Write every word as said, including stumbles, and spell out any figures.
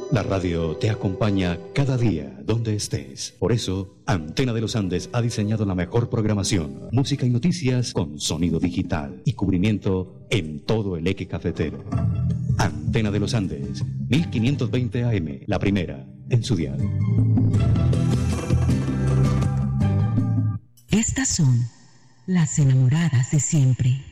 La radio te acompaña cada día donde estés. Por eso, Antena de los Andes ha diseñado la mejor programación, música y noticias con sonido digital y cubrimiento en todo el eje cafetero. Antena de los Andes, mil quinientos veinte A M, la primera en su dial. Estas son las enamoradas de siempre.